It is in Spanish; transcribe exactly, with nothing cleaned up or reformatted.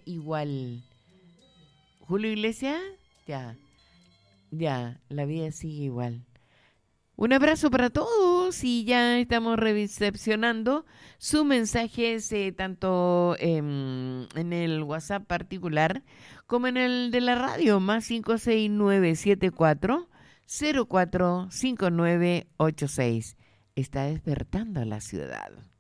igual. Julio Iglesias, ya, ya, la vida sigue igual. Un abrazo para todos y ya estamos recepcionando sus mensajes eh, tanto eh, en el WhatsApp particular como en el de la radio, más cinco seis nueve siete cuatro cero cuatro cinco nueve ocho seis. Está despertando la ciudad.